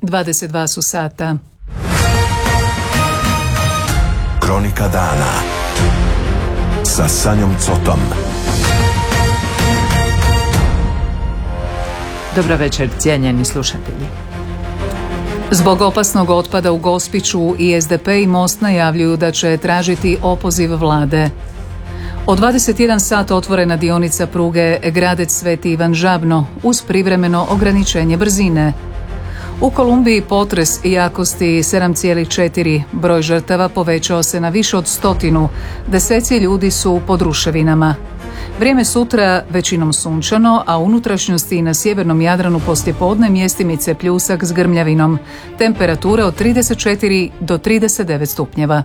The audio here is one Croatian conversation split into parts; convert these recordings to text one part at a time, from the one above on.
22 su sata. Kronika dana sa Sanjom Cotom. Dobra večer, cijenjeni slušatelji. Zbog opasnog otpada u Gospiću i SDP i Most najavljuju da će tražiti opoziv vlade. Od 21 sat otvorena dionica pruge Gradec Sveti Ivan Žabno uz privremeno ograničenje brzine. U Kolumbiji potres jakosti 7,4, broj žrtava povećao se na više od 100, deseci ljudi su pod ruševinama. Vrijeme sutra većinom sunčano, a u unutrašnjosti i na sjevernom Jadranu poslijepodne mjestimice pljusak s grmljavinom. Temperatura od 34 do 39 stupnjeva.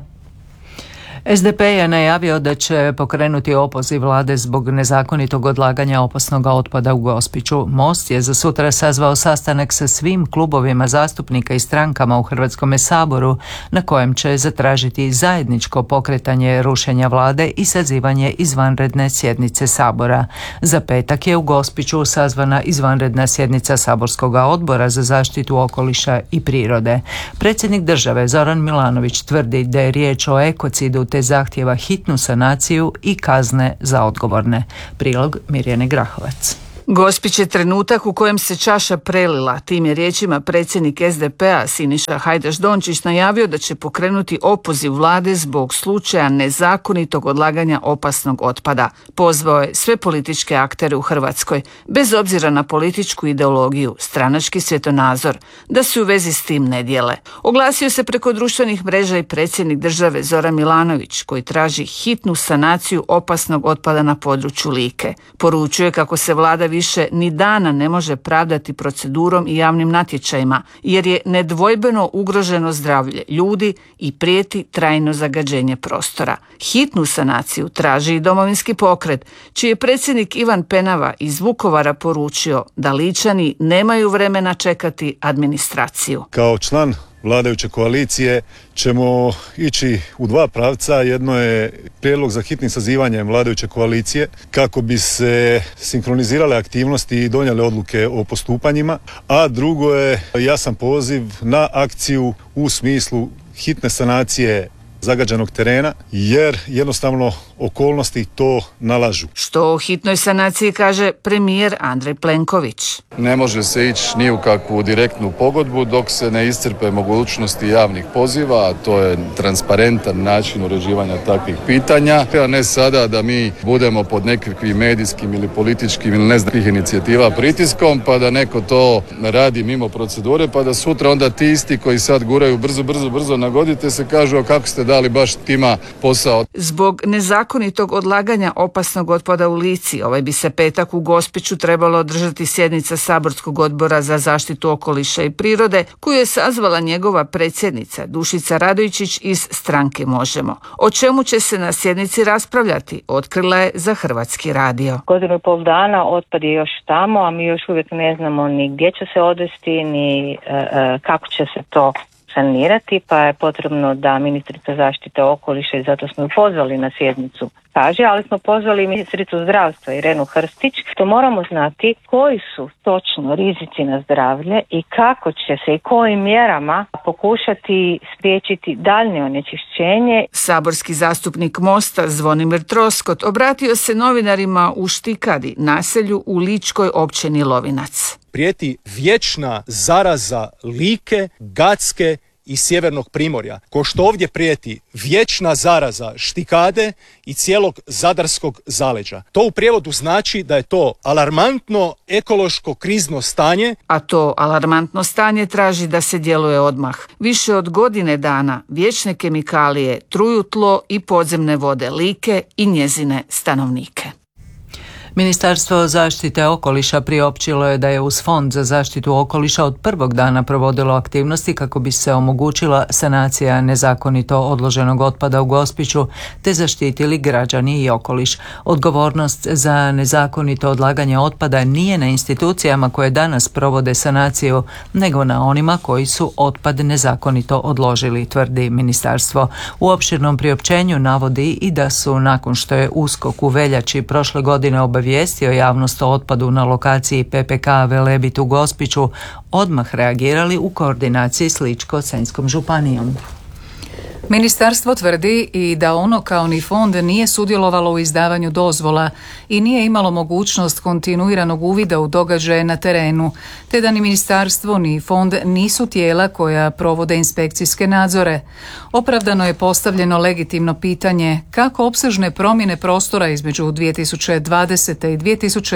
SDP je najavio da će pokrenuti opoziv vlade zbog nezakonitog odlaganja opasnog otpada u Gospiću. Most je za sutra sazvao sastanak sa svim klubovima zastupnika i strankama u Hrvatskome saboru, na kojem će zatražiti zajedničko pokretanje rušenja vlade i sazivanje izvanredne sjednice sabora. Za petak je u Gospiću sazvana izvanredna sjednica saborskog odbora za zaštitu okoliša i prirode. Predsjednik države Zoran Milanović tvrdi da je riječ o ekocidu te zahtjeva hitnu sanaciju i kazne za odgovorne. Prilog Mirjane Grahovac. Gospić je trenutak u kojem se čaša prelila. Tim je riječima predsjednik SDP-a Siniša Hajdaš Dončić najavio da će pokrenuti opoziv vlade zbog slučaja nezakonitog odlaganja opasnog otpada. Pozvao je sve političke aktere u Hrvatskoj, bez obzira na političku ideologiju, stranački svjetonazor, da se u vezi s tim ne dijele. Oglasio se preko društvenih mreža i predsjednik države Zoran Milanović, koji traži hitnu sanaciju opasnog otpada na području Like. Poručuje kako se vlada više ni dana ne može pravdati procedurom i javnim natječajima, jer je nedvojbeno ugroženo zdravlje ljudi i prijeti trajno zagađenje prostora. Hitnu sanaciju traži i Domovinski pokret, čiji je predsjednik Ivan Penava iz Vukovara poručio da Ličani nemaju vremena čekati administraciju. Kao član vladajuće koalicije ćemo ići u dva pravca. Jedno je prijedlog za hitnim sazivanjem vladajuće koalicije kako bi se sinkronizirale aktivnosti i donijele odluke o postupanjima, a drugo je jasan poziv na akciju u smislu hitne sanacije zagađenog terena, jer jednostavno okolnosti to nalažu. Što o hitnoj sanaciji kaže premijer Andrej Plenković. Ne može se ići ni u kakvu direktnu pogodbu dok se ne iscrpe mogućnosti javnih poziva, a to je transparentan način uređivanja takvih pitanja. A ne sada da mi budemo pod nekakvim medijskim ili političkim ili ne znam kakvih inicijativa pritiskom, pa da neko to radi mimo procedure, pa da sutra onda ti isti koji sad guraju brzo nagodite se kažu, a kako ste dali baš tima posao. Zbog nezakonitog odlaganja opasnog otpada u Lici, ovaj bi se petak u Gospiću trebalo održati sjednica saborskog odbora za zaštitu okoliša i prirode, koju je sazvala njegova predsjednica Dušica Radojčić iz stranke Možemo. O čemu će se na sjednici raspravljati, otkrila je za Hrvatski radio. Godinu i pol dana otpad je još tamo, a mi još uvijek ne znamo ni gdje će se odvesti, ni kako će se to sanirati, pa je potrebno da ministrica zaštite okoliša, i zato smo ju pozvali na sjednicu, kaže, ali smo pozvali ministricu zdravstva Irenu Hrstić, što moramo znati koji su točno rizici na zdravlje i kako će se i kojim mjerama pokušati spriječiti daljnje onečišćenje. Saborski zastupnik Mosta Zvonimir Troskot obratio se novinarima u Štikadi, naselju u ličkoj općini Lovinac. Prijeti vječna zaraza Like, Gacke i sjevernog Primorja, ko što ovdje prijeti vječna zaraza Štikade i cijelog zadarskog zaleđa. To u prijevodu znači da je to alarmantno ekološko krizno stanje. A to alarmantno stanje traži da se djeluje odmah. Više od godine dana vječne kemikalije truju tlo i podzemne vode Like i njezine stanovnike. Ministarstvo zaštite okoliša priopćilo je da je uz Fond za zaštitu okoliša od prvog dana provodilo aktivnosti kako bi se omogućila sanacija nezakonito odloženog otpada u Gospiću te zaštitili građani i okoliš. Odgovornost za nezakonito odlaganje otpada nije na institucijama koje danas provode sanaciju, nego na onima koji su otpad nezakonito odložili, tvrdi ministarstvo. U opširnom priopćenju navodi i da su nakon što je USKOK u veljači prošle godine obavijestio obavijestio javnost o otpadu na lokaciji PPK Velebit u Gospiću, odmah reagirali u koordinaciji s Ličko-senjskom županijom. Ministarstvo tvrdi i da ono kao ni fond nije sudjelovalo u izdavanju dozvola i nije imalo mogućnost kontinuiranog uvida u događaje na terenu, te da ni ministarstvo ni fond nisu tijela koja provode inspekcijske nadzore. Opravdano je postavljeno legitimno pitanje kako opsežne promjene prostora između 2020. i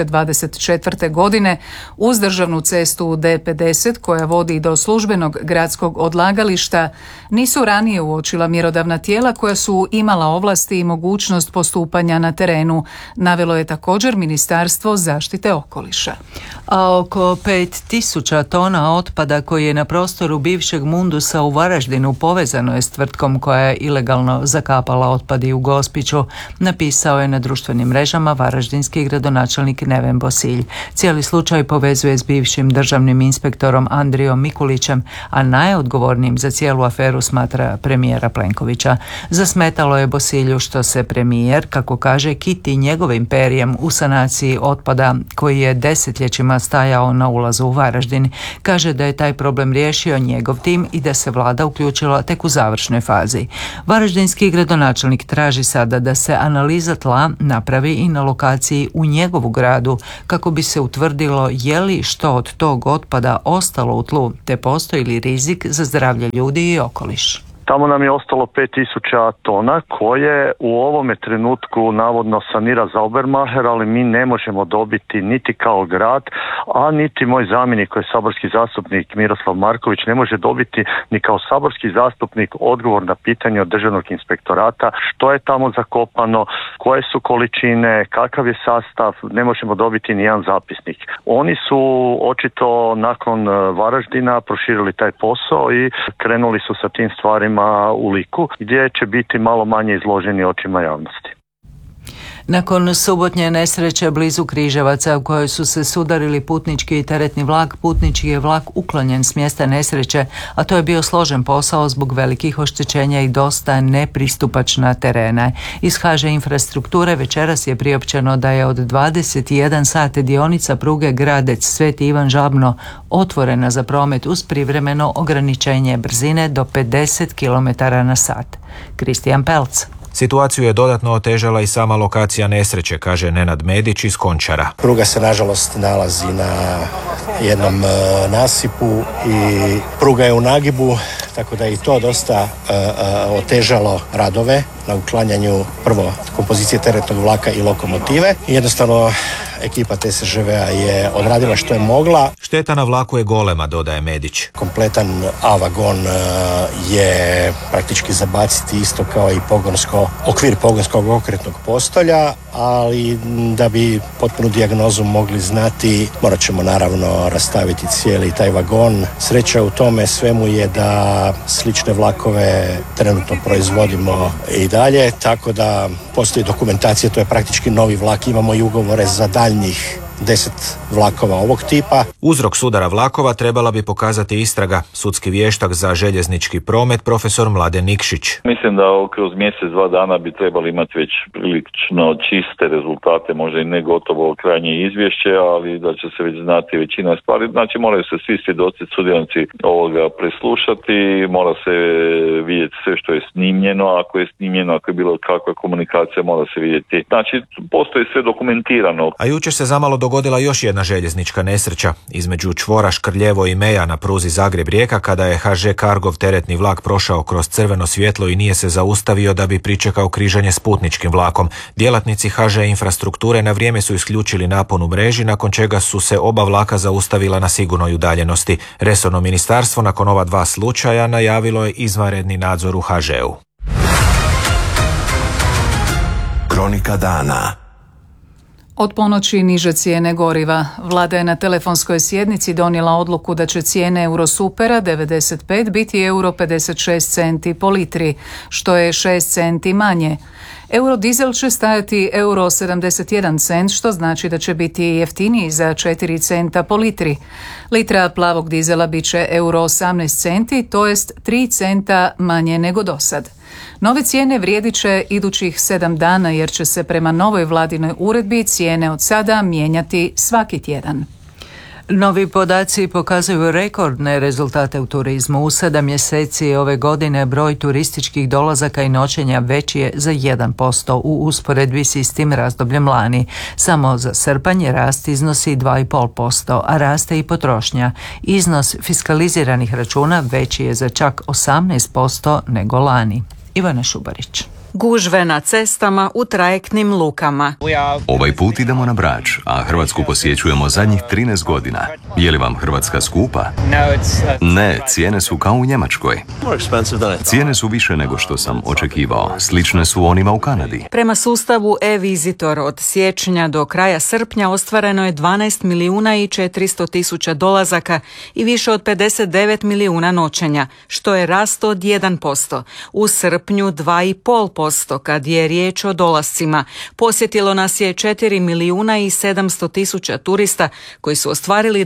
2024. godine uz državnu cestu D50 koja vodi do službenog gradskog odlagališta nisu ranije uočila mjerodavna tijela koja su imala ovlasti i mogućnost postupanja na terenu, navelo je također Ministarstvo zaštite okoliša. A oko 5000 tona otpada koji je na prostoru bivšeg Mundusa u Varaždinu povezano je s tvrtkom koja je ilegalno zakapala otpadi u Gospiću, napisao je na društvenim mrežama varaždinski gradonačelnik Neven Bosilj. Cijeli slučaj povezuje s bivšim državnim inspektorom Andrijom Mikulićem, a najodgovornijim za cijelu aferu smatra premijera Plenkovića. Zasmetalo je Bosilju što se premijer, kako kaže, kiti njegovim perjem u sanaciji otpada koji je desetljećima stajao na ulazu u Varaždin. Kaže da je taj problem riješio njegov tim i da se vlada uključila tek u završnoj fazi. Varaždinski gradonačelnik traži sada da se analiza tla napravi i na lokaciji u njegovu gradu kako bi se utvrdilo je li što od tog otpada ostalo u tlu, te postoji li rizik za zdravlje ljudi i okoliš. Tamo nam je ostalo 5000 tona koje u ovome trenutku navodno sanira Saubermacher, ali mi ne možemo dobiti niti kao grad, a niti moj zamjenik koji je saborski zastupnik Miroslav Marković ne može dobiti ni kao saborski zastupnik odgovor na pitanje od državnog inspektorata što je tamo zakopano, koje su količine, kakav je sastav, ne možemo dobiti ni jedan zapisnik. Oni su očito nakon Varaždina proširili taj posao i krenuli su sa tim stvarima u Liku, gdje će biti malo manje izloženi očima javnosti. Nakon subotnje nesreće blizu Križevaca u kojoj su se sudarili putnički i teretni vlak, putnički je vlak uklonjen s mjesta nesreće, a to je bio složen posao zbog velikih oštećenja i dosta nepristupačna terena. Iz HŽ Infrastrukture večeras je priopćeno da je od 21 sat dionica pruge Gradec Sveti Ivan Žabno otvorena za promet uz privremeno ograničenje brzine do 50 km/h. Kristijan Pelc. Situaciju je dodatno otežala i sama lokacija nesreće, kaže Nenad Medić iz Končara. Pruga se nažalost nalazi na jednom nasipu i pruga je u nagibu, tako da i to dosta otežalo radove na uklanjanju prvo kompozicije teretnog vlaka i lokomotive. Jednostavno ekipa TSŽV-a je odradila što je mogla. Šteta na vlaku je golema, dodaje Medić. Kompletan A-vagon je praktički zabaciti isto kao i okvir pogonskog okretnog postolja, ali da bi potpunu dijagnozu mogli znati, morat ćemo naravno rastaviti cijeli taj vagon. Sreća u tome svemu je da slične vlakove trenutno proizvodimo i dalje, tako da postoji dokumentacija, to je praktički novi vlak, imamo i ugovore za daljnjih 10 vlakova ovog tipa. Uzrok sudara vlakova trebala bi pokazati istraga. Sudski vještak za željeznički promet profesor Mladen Nikšić. Mislim da kroz mjesec, 2 dana bi trebali imati već prilično čiste rezultate, možda i ne gotovo krajnje izvješće, ali da će se već znati većina stvari. Znači moraju se svi svjedoci, sudionici ovoga preslušati, mora se vidjeti sve što je snimljeno, ako je snimljeno, ako je bilo kakva komunikacija, mora se vidjeti. Znači postoji sve dokumentirano. A jučer se zamalo dogodila još jedna željeznička nesreća između čvora Škrljevo i Meja na pruzi Zagreb-Rijeka kada je HŽ Cargov teretni vlak prošao kroz crveno svjetlo i nije se zaustavio da bi pričekao križanje s putničkim vlakom. Djelatnici HŽ Infrastrukture na vrijeme su isključili napon u mreži, nakon čega su se oba vlaka zaustavila na sigurnoj udaljenosti. Resorno ministarstvo nakon ova 2 slučaja najavilo je izvanredni nadzor u HŽ-u. Kronika dana. Od ponoći niže cijene goriva. Vlada je na telefonskoj sjednici donijela odluku da će cijene Eurosupera 95 biti euro 56 centi po litri, što je 6 centi manje. Eurodizel će stajati euro 71 cent, što znači da će biti jeftiniji za 4 centa po litri. Litra plavog dizela bit će euro 18 centi, to jest 3 centa manje nego dosad. Nove cijene vrijedit će idućih 7 dana jer će se prema novoj vladinoj uredbi cijene od sada mijenjati svaki tjedan. Novi podaci pokazuju rekordne rezultate u turizmu. U 7 mjeseci ove godine broj turističkih dolazaka i noćenja veći je za 1% u usporedbi s istim razdobljem lani. Samo za srpanj rast iznosi 2,5%, a raste i potrošnja. Iznos fiskaliziranih računa veći je za čak 18% nego lani. Ivana Šubarić. Gužve na cestama u trajektnim lukama. Ovaj put idemo na Brač, a Hrvatsku posjećujemo zadnjih 13 godina. Je li vam Hrvatska skupa? Ne, cijene su kao u Njemačkoj. Cijene su više nego što sam očekivao. Slične su onima u Kanadi. Prema sustavu e-Visitor od siječnja do kraja srpnja ostvareno je 12 milijuna i 400 tisuća dolazaka i više od 59 milijuna noćenja, što je rast od 1%. U srpnju 2,5%. Kad je riječ o dolascima, posjetilo nas je 4 milijuna i 700 tisuća turista koji su ostvarili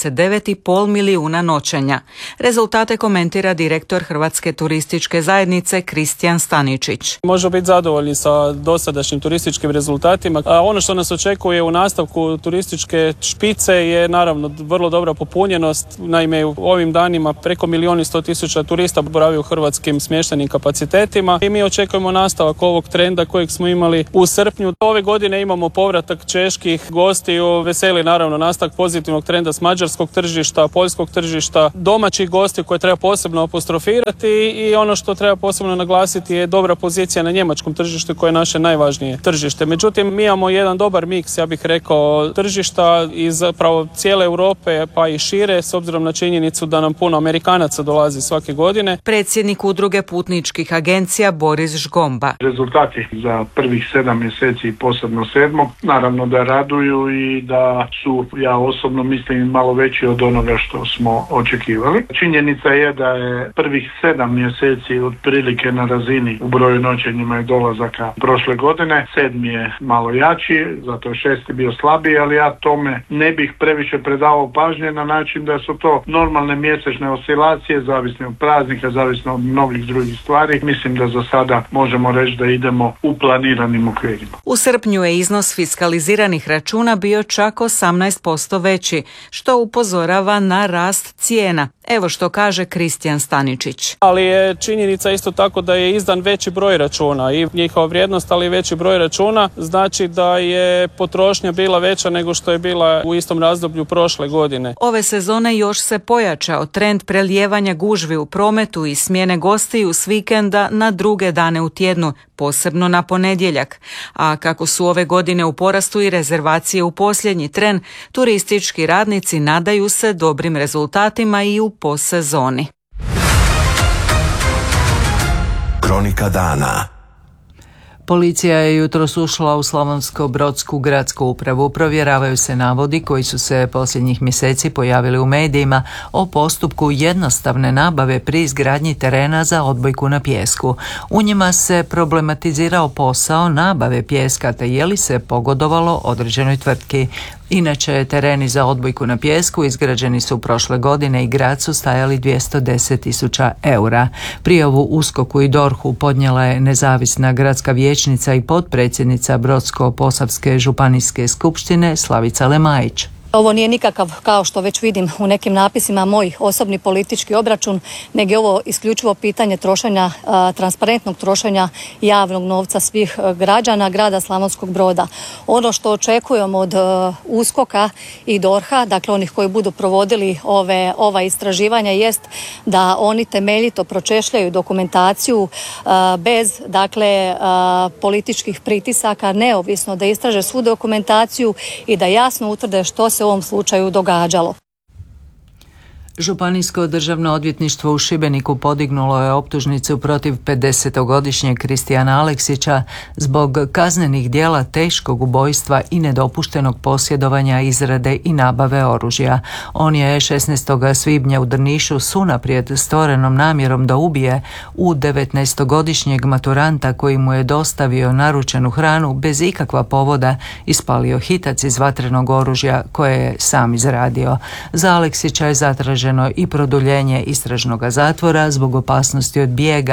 29,5 milijuna noćenja. Rezultate komentira direktor Hrvatske turističke zajednice Kristijan Staničić. Možemo biti zadovoljni sa dosadašnjim turističkim rezultatima, a ono što nas očekuje u nastavku turističke špice je naravno vrlo dobra popunjenost. Naime, u ovim danima preko 1.100.000 turista boravi u hrvatskim smještajnim kapacitetima i mi očekujemo nastavak ovog trenda kojeg smo imali u srpnju. Ove godine imamo povratak čeških gostiju, veseli naravno nastavak pozitivnog trenda s mađarskog tržišta, poljskog tržišta, domaćih gostiju koje treba posebno apostrofirati i ono što treba posebno naglasiti je dobra pozicija na njemačkom tržištu koje je naše najvažnije tržište. Međutim, mi imamo jedan dobar miks, ja bih rekao, tržišta iz zapravo cijele Europe pa i šire s obzirom na činjenicu da nam puno Amerikanaca dolazi svake godine. Predsjednik udruge putničkih agencija Boris Žgomba. Rezultati za prvih 7 mjeseci, posebno 7. naravno da raduju i da su, ja osobno mislim, malo veći od onoga što smo očekivali. Činjenica je da je prvih 7 mjeseci otprilike na razini u broju noćenjima i dolazaka prošle godine. 7. je malo jači, zato je 6. bio slabiji, ali ja tome ne bih previše predavao pažnje na način da su to normalne mjesečne oscilacije, zavisne od praznika, zavisno od mnogih drugih stvari. Mislim da za sada možemo reći da idemo u planiranim okvirima. U srpnju je iznos fiskaliziranih računa bio čak 18% veći, što upozorava na rast cijena. Evo što kaže Kristijan Staničić. Ali je činjenica isto tako da je izdan veći broj računa i njihova vrijednost, ali i veći broj računa znači da je potrošnja bila veća nego što je bila u istom razdoblju prošle godine. Ove sezone još se pojačao trend prelijevanja gužvi u prometu i smjene gostiju s vikenda na druge dane u tjednu, posebno na ponedjeljak. A kako su ove godine u porastu i rezervacije u posljednji tren, turistički radnici nadaju se dobrim rezultatima i u postsezoni. Kronika dana. Policija je jutros ušla u Slavonsko-brodsku gradsku upravu. Provjeravaju se navodi koji su se posljednjih mjeseci pojavili u medijima o postupku jednostavne nabave pri izgradnji terena za odbojku na pijesku. U njima se problematizirao posao nabave pijeska te je li se pogodovalo određenoj tvrtki. Inače, tereni za odbojku na pijesku izgrađeni su prošle godine i grad su stajali 210.000 eura. Prijavu USKOK-u i DORH-u podnijela je nezavisna gradska vijećnica i potpredsjednica Brodsko-posavske županijske skupštine Slavica Lemajić. Ovo nije nikakav, kao što već vidim u nekim napisima, moj osobni politički obračun, nego je ovo isključivo pitanje trošenja, transparentnog trošenja javnog novca svih građana grada Slavonskog Broda. Ono što očekujemo od USKOK-a i DORH-a, dakle onih koji budu provodili ova istraživanja, jest da oni temeljito pročešljaju dokumentaciju bez, dakle, političkih pritisaka, neovisno da istraže svu dokumentaciju i da jasno utvrde što se u ovom slučaju događalo. Županijsko državno odvjetništvo u Šibeniku podignulo je optužnicu protiv 50-godišnjeg Kristijana Aleksića zbog kaznenih djela teškog ubojstva i nedopuštenog posjedovanja, izrade i nabave oružja. On je 16. svibnja u Drnišu s unaprijed stvorenom namjerom da ubije u 19-godišnjeg maturanta koji mu je dostavio naručenu hranu bez ikakva povoda ispalio hitac iz vatrenog oružja koje je sam izradio. Za Aleksića je zatraženo i produljenje istražnog zatvora zbog opasnosti od bijega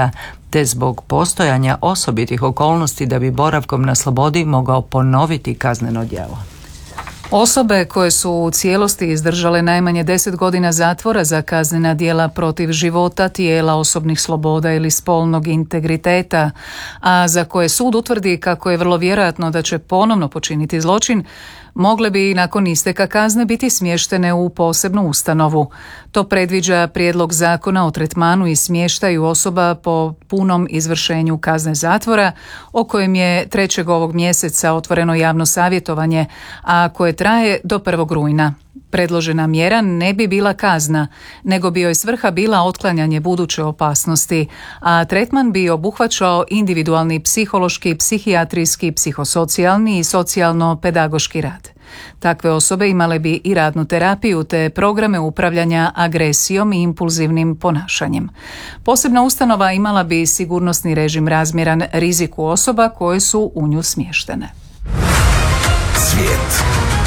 te zbog postojanja osobitih okolnosti da bi boravkom na slobodi mogao ponoviti kazneno djelo. Osobe koje su u cijelosti izdržale najmanje 10 godina zatvora za kaznena djela protiv života, tijela, osobnih sloboda ili spolnog integriteta, a za koje sud utvrdi kako je vrlo vjerojatno da će ponovno počiniti zločin, mogle bi nakon isteka kazne biti smještene u posebnu ustanovu. To predviđa prijedlog zakona o tretmanu i smještaju osoba po punom izvršenju kazne zatvora, o kojem je 3. ovog mjeseca otvoreno javno savjetovanje, a koje traje do 1. rujna. Predložena mjera ne bi bila kazna, nego bi joj svrha bila otklanjanje buduće opasnosti, a tretman bi obuhvaćao individualni psihološki, psihijatrijski, psihosocijalni i socijalno-pedagoški rad. Takve osobe imale bi i radnu terapiju te programe upravljanja agresijom i impulzivnim ponašanjem. Posebna ustanova imala bi sigurnosni režim razmjeran riziku osoba koje su u nju smještene. Svijet.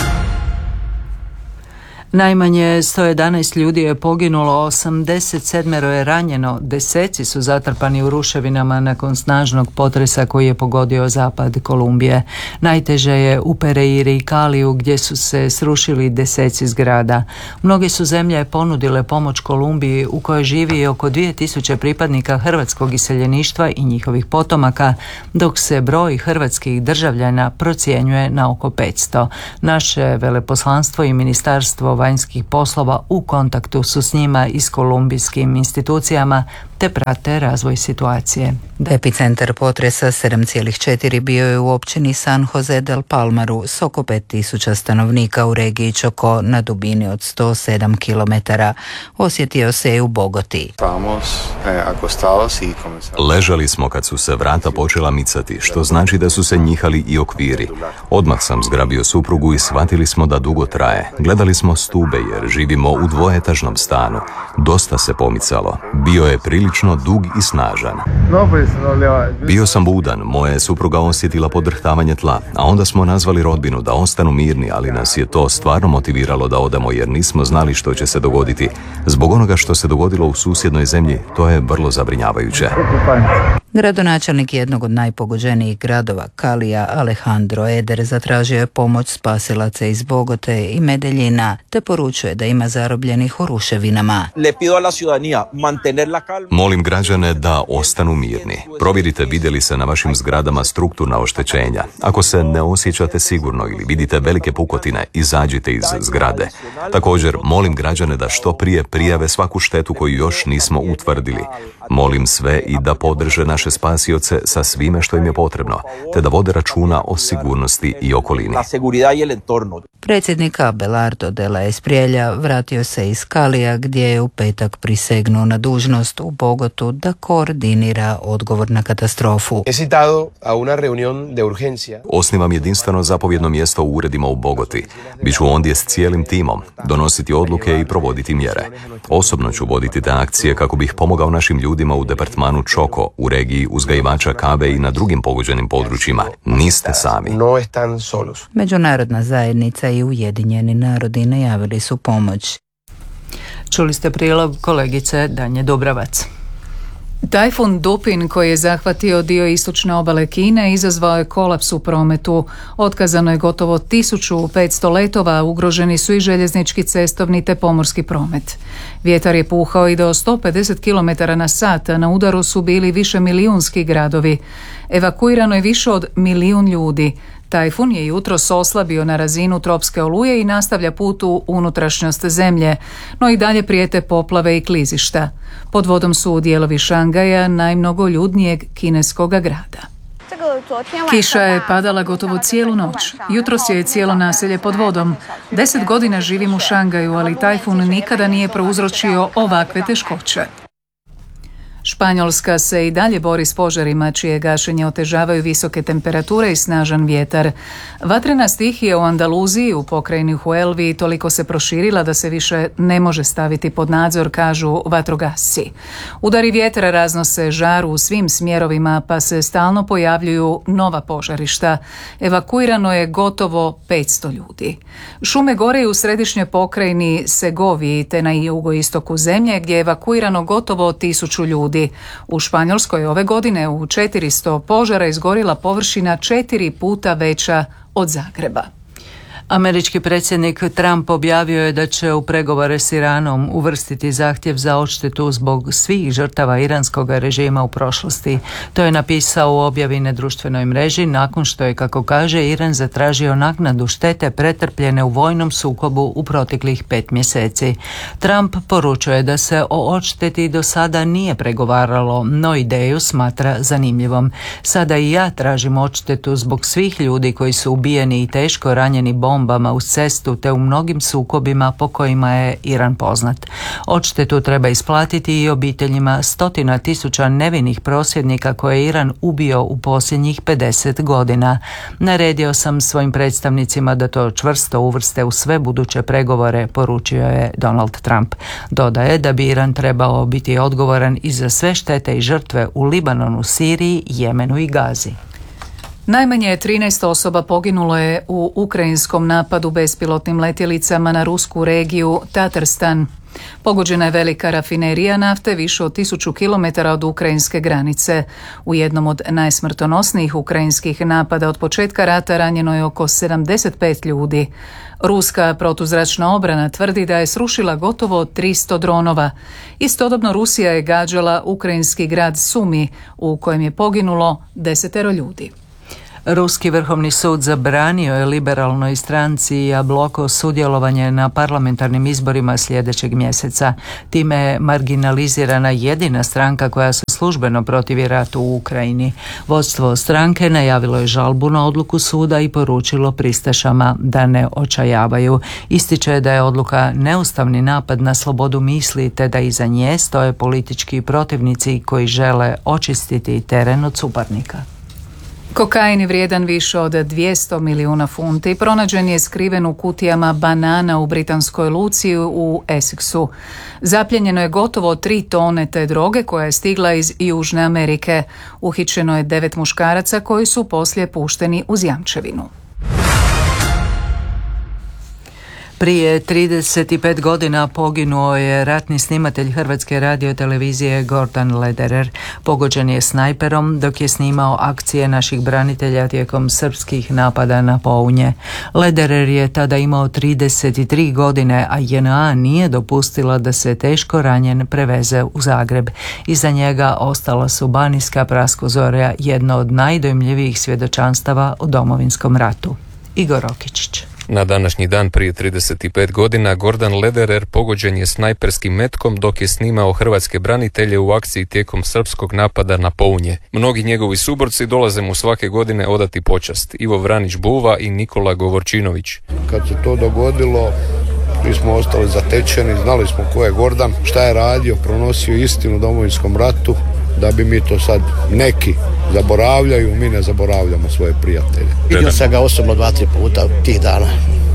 Najmanje 111 ljudi je poginulo, 87 je ranjeno, deseci su zatrpani u ruševinama nakon snažnog potresa koji je pogodio zapad Kolumbije. Najteže je u Pereiri i Kaliju gdje su se srušili deseci zgrada. Mnoge su zemlje ponudile pomoć Kolumbiji u kojoj živi oko 2000 pripadnika hrvatskog iseljeništva i njihovih potomaka, dok se broj hrvatskih državljana procjenjuje na oko 500. Naše veleposlanstvo i ministarstvo vanjskih poslova u kontaktu su s njima i s kolumbijskim institucijama te prate razvoj situacije. Epicentar potresa 7,4 bio je u općini San Jose del Palmaru s oko 5000 stanovnika u regiji Chocó na dubini od 107 km. Osjetio se i u Bogoti. Ležali smo kad su se vrata počela micati, što znači da su se njihali i okviri. Odmah sam zgrabio suprugu i shvatili smo da dugo traje. Gledali smo stube jer živimo u dvoetažnom stanu. Dosta se pomicalo. Bio je prilično dug i snažan. Bio sam budan, moja je supruga osjetila podrhtavanje tla, a onda smo nazvali rodbinu da ostanu mirni, ali nas je to stvarno motiviralo da odemo jer nismo znali što će se dogoditi. Zbog onoga što se dogodilo u susjednoj zemlji, to je vrlo zabrinjavajuće. Gradonačelnik jednog od najpogođenijih gradova, Kalija, Alejandro Eder, zatražio je pomoć spasilaca iz Bogote i Medeljina, te poručuje da ima zarobljenih u ruševinama. Molim građane da ostanu mirni. Provjerite vide li se na vašim zgradama strukturna oštećenja. Ako se ne osjećate sigurno ili vidite velike pukotine, izađite iz zgrade. Također, molim građane da što prije prijave svaku štetu koju još nismo utvrdili. Molim sve i da podrže naše spasioce sa svime što im je potrebno, te da vode računa o sigurnosti i okolini. Predsjednik Abelardo de la Espriella vratio se iz Kalija gdje je u petak prisegnuo na dužnost u Bogotu da koordinira odgovor na katastrofu. Osnivam jedinstveno zapovjedno mjesto u uredima u Bogoti. Biću ondje s cijelim timom, donositi odluke i provoditi mjere. Osobno ću voditi te akcije kako bih pomogao našim ljudima u departmanu Chocó, u regiji uzgajivača kave i na drugim pogođenim područjima. Niste sami. Međunarodna zajednica i Ujedinjeni narodi najavili su pomoć. Čuli ste prilog kolegice Danje Dubravac. Tajfun Dupin koji je zahvatio dio istočne obale Kine izazvao je kolaps u prometu. Otkazano je gotovo 1500 letova, ugroženi su i željeznički, cestovni te pomorski promet. Vjetar je puhao i do 150 km na sat, a na udaru su bili više milijunski gradovi. Evakuirano je više od 1 milijun ljudi. Tajfun je jutros oslabio na razinu tropske oluje i nastavlja put u unutrašnjost zemlje, no i dalje prijete poplave i klizišta. Pod vodom su dijelovi Šangaja, najmnogoljudnijeg kineskog grada. Kiša je padala gotovo cijelu noć. Jutros je cijelo naselje pod vodom. 10 godina živim u Šangaju, ali tajfun nikada nije prouzročio ovakve teškoće. Španjolska se i dalje bori s požarima čije gašenje otežavaju visoke temperature i snažan vjetar. Vatrena stihija u Andaluziji u pokrajini Huelvi toliko se proširila da se više ne može staviti pod nadzor, kažu vatrogasci. Udari vjetra raznose žar u svim smjerovima pa se stalno pojavljuju nova požarišta. Evakuirano je gotovo 500 ljudi. Šume gore i u središnjoj pokrajini Segoviji te na jugoistoku zemlje gdje je evakuirano gotovo 1000 ljudi. ljudi. U Španjolskoj je ove godine u 400 požara izgorila površina 4 puta veća od Zagreba. Američki predsjednik Trump objavio je da će u pregovore s Iranom uvrstiti zahtjev za odštetu zbog svih žrtava iranskog režima u prošlosti. To je napisao u objavi na društvenoj mreži nakon što je, kako kaže, Iran zatražio naknadu štete pretrpljene u vojnom sukobu u proteklih 5 mjeseci. Trump poručuje da se o odšteti do sada nije pregovaralo, no ideju smatra zanimljivom. Sada i ja tražim odštetu zbog svih ljudi koji su ubijeni i teško ranjeni bombama uz cestu te u mnogim sukobima po kojima je Iran poznat. Odštetu treba isplatiti i obiteljima 100.000 nevinih prosvjednika koje je Iran ubio u posljednjih 50 godina. Naredio sam svojim predstavnicima da to čvrsto uvrste u sve buduće pregovore, poručio je Donald Trump. Dodaje da bi Iran trebao biti odgovoran i za sve štete i žrtve u Libanonu, Siriji, Jemenu i Gazi. Najmanje 13 osoba poginulo je u ukrajinskom napadu bespilotnim letjelicama na rusku regiju Tatarstan. Pogođena je velika rafinerija nafte više od 1000 km od ukrajinske granice. U jednom od najsmrtonosnijih ukrajinskih napada od početka rata ranjeno je oko 75 ljudi. Ruska protuzračna obrana tvrdi da je srušila gotovo 300 dronova. Istodobno Rusija je gađala ukrajinski grad Sumi u kojem je poginulo 10 ljudi. Ruski vrhovni sud zabranio je liberalnoj stranci Jabloko sudjelovanje na parlamentarnim izborima sljedećeg mjeseca. Time je marginalizirana jedina stranka koja se službeno protivi ratu u Ukrajini. Vodstvo stranke najavilo je žalbu na odluku suda i poručilo pristašama da ne očajavaju. Ističe da je odluka neustavni napad na slobodu misli te da iza nje stoje politički protivnici koji žele očistiti teren od suparnika. Kokain je vrijedan više od 200 milijuna funti. Pronađen je skriven u kutijama banana u britanskoj luci u Essexu. Zapljenjeno je gotovo 3 tone te droge koja je stigla iz Južne Amerike. Uhićeno je 9 muškaraca koji su poslije pušteni uz jamčevinu. Prije 35 godina poginuo je ratni snimatelj Hrvatske radiotelevizije Gordan Lederer. Pogođen je snajperom dok je snimao akcije naših branitelja tijekom srpskih napada na Pounje. Lederer je tada imao 33 godine, a JNA nije dopustila da se teško ranjen preveze u Zagreb. Iza njega ostala su Banijska praskozorja, jedno od najdojmljivijih svjedočanstava o Domovinskom ratu. Igor Rokičić. Na današnji dan prije 35 godina Gordan Lederer pogođen je snajperskim metkom dok je snimao hrvatske branitelje u akciji tijekom srpskog napada na Pounje. Mnogi njegovi suborci dolaze mu svake godine odati počast. Ivo Vranić Buva i Nikola Govorčinović. Kad se to dogodilo, mi smo ostali zatečeni, znali smo ko je Gordan, šta je radio, pronosio istinu u Domovinskom ratu, da bi mi to sad neki zaboravljaju, mi ne zaboravljamo svoje prijatelje. Vidio sam ga osobno 2-3 puta tih dana.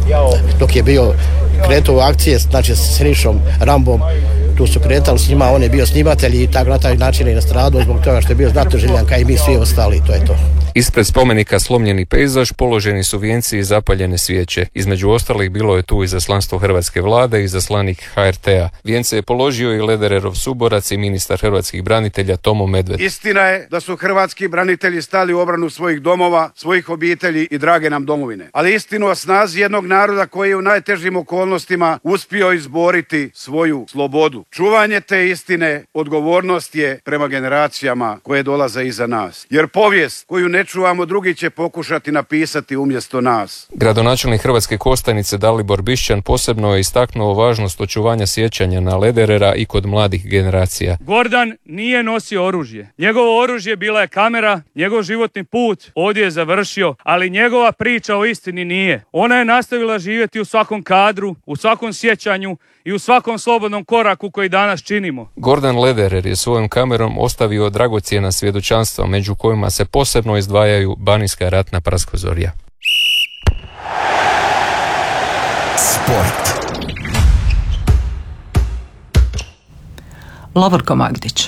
Dok je bio kretao u akcije, znači s Sinišom Rambom, tu su kretali s njima, on je bio snimatelj i tako na taj način je nastradao zbog toga što je bio znatoželjan kao i mi svi ostali, to je to. Ispred spomenika slomljeni pejzaž, položeni su vijenci i zapaljene svijeće. Između ostalih bilo je tu izaslanstvo hrvatske vlade i izaslanik HRT-a. Vijence je položio i Ledererov suborac i ministar hrvatskih branitelja Tomo Medved. Istina je da su hrvatski branitelji stali u obranu svojih domova, svojih obitelji i drage nam domovine. Ali istinu o snazi jednog naroda koji je u najtežim okolnostima uspio izboriti svoju slobodu. Čuvanje te istine odgovornost je prema generacijama koje dolaze iza nas. Jer povijest koju ne čuvamo, drugi će pokušati napisati umjesto nas. Gradonačelnik Hrvatske Kostajnice Dalibor Bišćan posebno je istaknuo važnost očuvanja sjećanja na Lederera i kod mladih generacija. Gordan nije nosio oružje. Njegovo oružje bila je kamera, njegov životni put ovdje je završio, ali njegova priča o istini nije. Ona je nastavila živjeti u svakom kadru, u svakom sjećanju i u svakom slobodnom koraku koji danas činimo. Gordan Lederer je svojom kamerom ostavio dragocjena svjedočanstva, među kojima se posebno izdvajaju Banijska ratna praskozorja. Sport. Lovorko Magdić.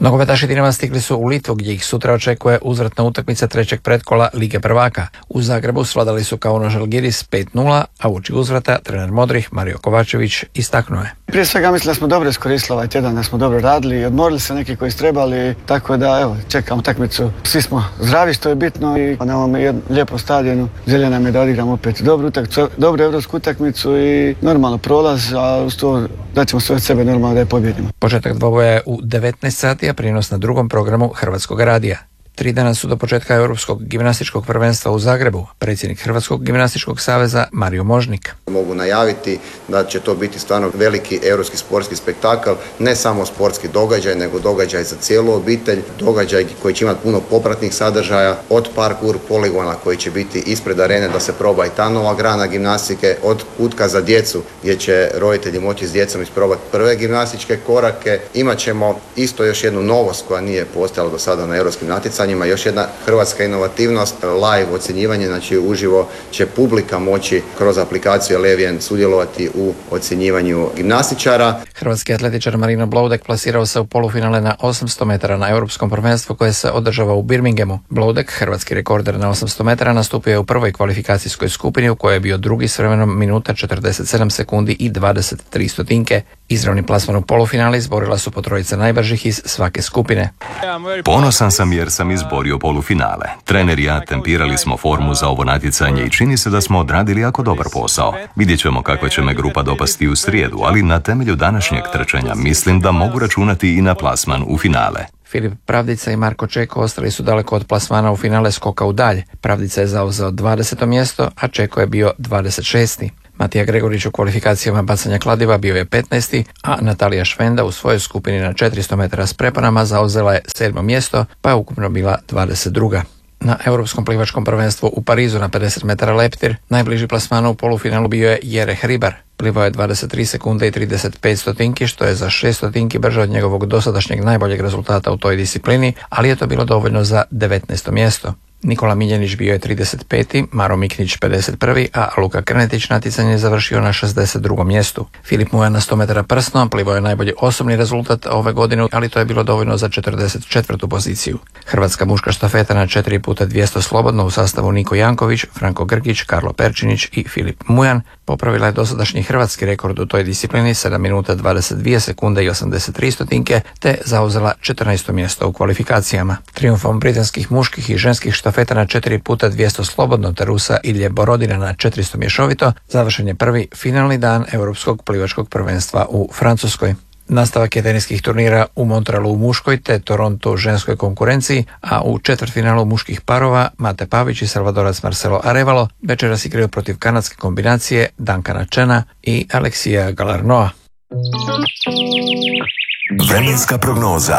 Nogometaši Dinama stigli su u Litvu gdje ih sutra očekuje uzvratna utakmica trećeg pretkola Lige prvaka. U Zagrebu svladali su Kauno Žalgiris 5-0, a uoči uzvrata trener modrih Mario Kovačević istaknuo je. Prije svega mislim da smo dobro iskoristili ovaj tjedan, da smo dobro radili i odmorili se neki koji su trebali, tako da evo, čekamo utakmicu. Svi smo zdravi što je bitno i na ovom lijepom stadionu želja nam je da odigramo opet dobru evropsku utakmicu i normalno prolaz, a uz to daćemo sve od sebe normalno da je pobjedimo. Početak dvoboja je u 19 sati, a prijenos na drugom programu Hrvatskog radija. 3 dana su do početka Europskog gimnastičkog prvenstva u Zagrebu. Predsjednik Hrvatskog gimnastičkog saveza Mario Možnik. Mogu najaviti da će to biti stvarno veliki europski sportski spektakl, ne samo sportski događaj, nego događaj za cijelu obitelj, događaj koji će imati puno popratnih sadržaja, od parkour poligona koji će biti ispred arene da se proba i ta nova grana gimnastike, od kutka za djecu gdje će roditelji moći s djecom isprobati prve gimnastičke korake. Imat ćemo isto još jednu novost koja nije postojala do sada na europskim natjecanjima, još jedna hrvatska inovativnost, live ocjenjivanje, znači uživo će publika moći kroz aplikaciju Elevian sudjelovati u ocjenjivanju gimnastičara. Hrvatski atletičar Marino Bloudek plasirao se u polufinale na 800 metara na europskom prvenstvu koje se održava u Birminghamu. Bloudek, hrvatski rekorder na 800 metara, nastupio je u prvoj kvalifikacijskoj skupini u kojoj je bio drugi s vremenom minuta 47 sekundi i 23 stotinke. Izravni plasman u polufinale izborila su po trojica najbržih iz svake skupine. Ponosan sam jer sam izborio polufinale. Trener i ja tempirali smo formu za ovo natjecanje i čini se da smo odradili jako dobar posao. Vidjet ćemo kakva će me grupa dopasti u srijedu, ali na temelju današnjeg trčanja mislim da mogu računati i na plasman u finale. Filip Pravdica i Marko Čeko ostali su daleko od plasmana u finale skoka u dalj. Pravdica je zauzeo 20. mjesto, a Čeko je bio 26. Matija Gregorić u kvalifikacijama bacanja kladiva bio je 15. a Natalija Švenda u svojoj skupini na 400 metara s preponama zauzela je 7. mjesto, pa je ukupno bila 22. Na Europskom plivačkom prvenstvu u Parizu na 50 metara leptir najbliži plasmanu u polufinalu bio je Jere Hribar. Plivao je 23 sekunde i 35 stotinki, što je za 6 stotinki brže od njegovog dosadašnjeg najboljeg rezultata u toj disciplini, ali je to bilo dovoljno za 19. mjesto. Nikola Miljenić bio je 35. Maro Miknić 51. a Luka Krnetić natjecanje završio na 62. mjestu. Filip Mujan na 100 metara prsno plivao je najbolji osobni rezultat ove godine, ali to je bilo dovoljno za 44. poziciju. Hrvatska muška štafeta na 4x200 slobodno u sastavu Niko Janković, Franko Grgić, Karlo Perčinić i Filip Mujan popravila je dosadašnji hrvatski rekord u toj disciplini 7 minuta 22 sekunde i 83 stotinke te zauzela 14. mjesto u kvalifikacijama. Trijumfom britanskih muških i ženskih štafeta na 4x200 slobodno te Rusa Ilje Borodina na 400 mješovito završen je prvi finalni dan Europskog plivačkog prvenstva u Francuskoj. Nastavak je teniskih turnira u Montrealu u muškoj te Toronto u ženskoj konkurenciji, a u četvrtfinalu muških parova Mate Pavić i Salvadorac Marcelo Arevalo večeras igraju protiv kanadske kombinacije Duncana Chena i Aleksija Galarnoa. Vremenska prognoza.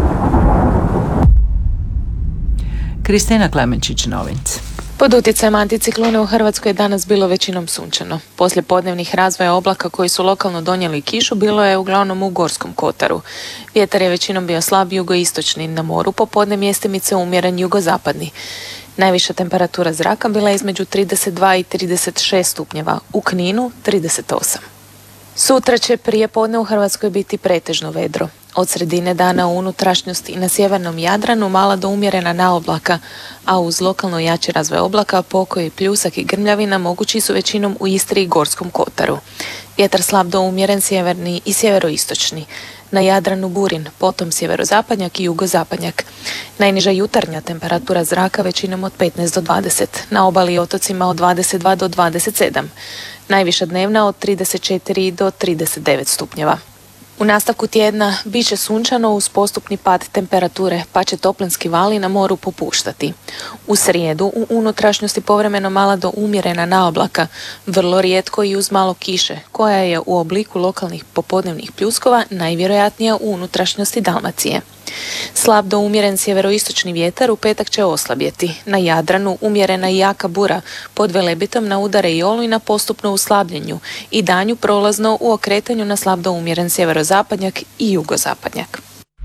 Kristina Klemenčić, novinci. Pod utjecajem anticiklona u Hrvatskoj je danas bilo većinom sunčano. Poslije podnevnih razvoja oblaka koji su lokalno donijeli kišu bilo je uglavnom u Gorskom kotaru. Vjetar je većinom bio slab jugoistočni, na moru popodne mjestimice umjeren jugozapadni. Najviša temperatura zraka bila je između 32 i 36 stupnjeva, u Kninu 38. Sutra će prije podne u Hrvatskoj biti pretežno vedro. Od sredine dana u unutrašnjosti i na sjevernom Jadranu mala do umjerena naoblaka, a uz lokalno jači razvoj oblaka, pokoj, pljusak i grmljavina mogući su većinom u Istri i Gorskom kotaru. Vjetar slab do umjeren sjeverni i sjeveroistočni. Na Jadranu burin, potom sjeverozapadnjak i jugozapadnjak. Najniža jutarnja temperatura zraka većinom od 15 do 20, na obali i otocima od 22 do 27. Najviša dnevna od 34 do 39 stupnjeva. U nastavku tjedna bit će sunčano uz postupni pad temperature, pa će toplinski vali na moru popuštati. U srijedu u unutrašnjosti povremeno mala do umjerena naoblaka, vrlo rijetko i uz malo kiše, koja je u obliku lokalnih popodnevnih pljuskova najvjerojatnija u unutrašnjosti Dalmacije. Slab do umjeren sjeveroistočni vjetar u petak će oslabjeti. Na Jadranu umjerena i jaka bura, pod Velebitom na udare i olujna postupno u slabljenju i danju prolazno u okretanju na slab do umjeren sjeverozapadnjak i jugozapadnjak.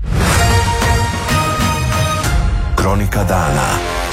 Kronika dana.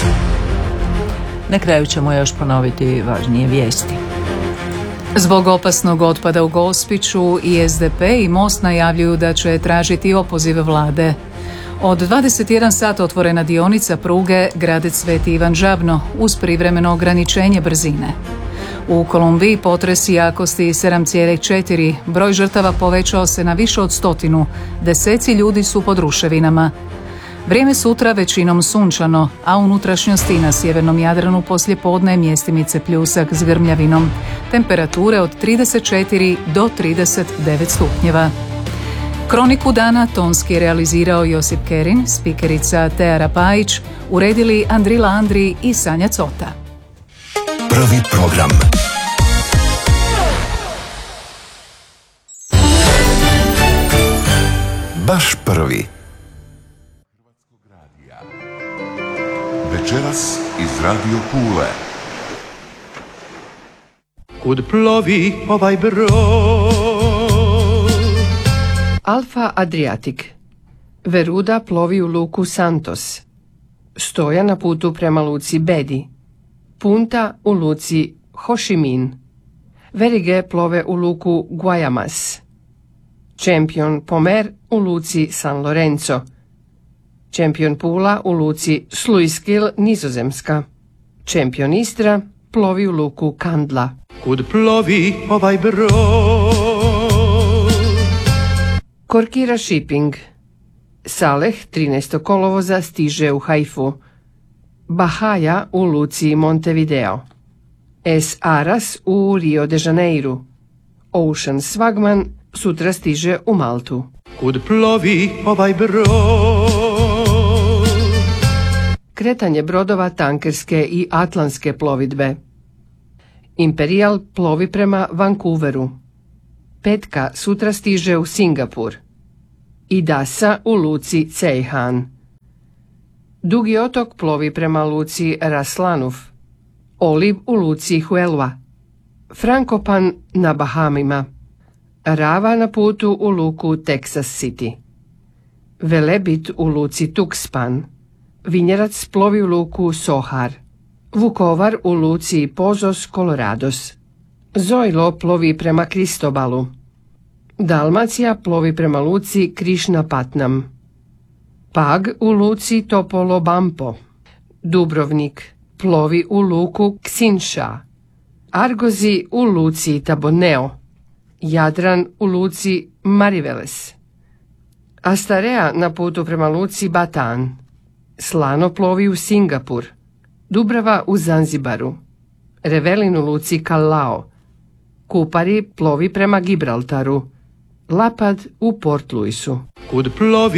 Na kraju ćemo još ponoviti važnije vijesti. Zbog opasnog otpada u Gospiću i SDP i Most najavljuju da će tražiti opoziv vlade. Od 21 sat otvorena dionica pruge Gradec Sveti Ivan Žabno uz privremeno ograničenje brzine. U Kolumbiji potresi jakosti 7,4, broj žrtava povećao se na više od 100, deseci ljudi su pod ruševinama. Vrijeme sutra većinom sunčano, a u unutrašnjosti na sjevernom Jadranu poslijepodne mjestimice pljusak s grmljavinom. Temperature od 34 do 39 stupnjeva. Kroniku dana tonski realizirao Josip Kerin, spikerica Teara Pajić, uredili Andrila Andri i Sanja Cota. Prvi program. Baš prvi. Večeras iz Radio Pule. Kud plovi ovaj brod? Alfa Adriatic. Veruda plovi u luku Santos. Stoja na putu prema luci Bedi. Punta u luci Ho Chi Minh. Verige plove u luku Guayamas. Champion Pomer u luci San Lorenzo. Champion Pula u luci Sluiskil, Nizozemska. Champion Istra plovi u luku Kandla. Kud plovi ovaj brod? Korkira Shipping. Saleh 13. kolovoza stiže u Haifu. Bahaja u luci Montevideo. S. Aras u Rio de Janeiro. Ocean Swagman sutra stiže u Maltu. Kud plovi ovaj brod? Kretanje brodova tankerske i atlantske plovidbe. Imperial plovi prema Vancouveru. Petka sutra stiže u Singapur. Idasa u luci Ceyhan. Dugi otok plovi prema luci Raslanuf. Oliv u luci Huelva. Frankopan na Bahamima. Rava na putu u luku Texas City. Velebit u luci Tuxpan. Vinjerac plovi u luku Sohar. Vukovar u luci Pozos Colorados. Zojlo plovi prema Kristobalu. Dalmacija plovi prema luci Krišnapatnam. Pag u luci Topolo Bampo. Dubrovnik plovi u luku Ksinša. Argozi u luci Taboneo. Jadran u luci Mariveles. Astarea na putu prema luci Batan. Slano plovi u Singapur. Dubrava u Zanzibaru. Revelin u luci Callao. Kupari plovi prema Gibraltaru. Lapad u Port Louisu. Kud plovi